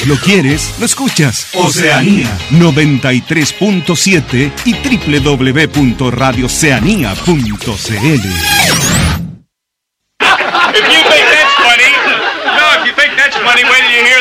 Lo quieres, lo escuchas. Oceanía 93.7 y www.radioceanía.cl. If you think that's funny, wait till you hear